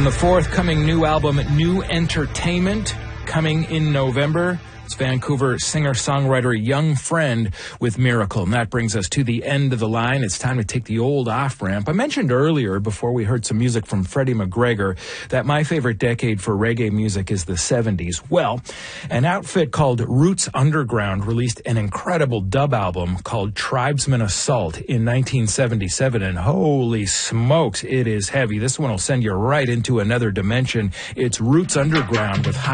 From the forthcoming new album, New Entertainment, coming in November, it's Vancouver singer-songwriter Young Friend with Miracle. And that brings us to the end of the line. It's time to take the old off-ramp. I mentioned earlier, before we heard some music from Freddie McGregor, that my favorite decade for reggae music is the 70s. Well, an outfit called Roots Underground released an incredible dub album called Tribesman Assault in 1977. And holy smokes, it is heavy. This one will send you right into another dimension. It's Roots Underground with